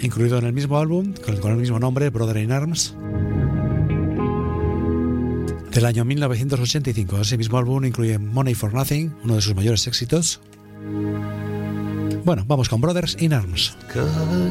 incluido en el mismo álbum, con el mismo nombre, Brother in Arms, del año 1985. Ese mismo álbum incluye Money for Nothing, uno de sus mayores éxitos. Bueno, vamos con Brothers in Arms.